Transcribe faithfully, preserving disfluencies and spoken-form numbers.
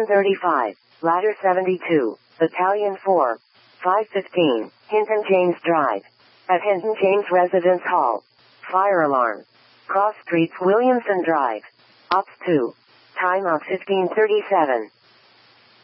Battalion thirty-five, Ladder seventy-two, Battalion four, five fifteen, Hinton James Drive. At Hinton James Residence Hall. Fire alarm. Cross Streets Williamson Drive. Ops two. Time of fifteen thirty-seven.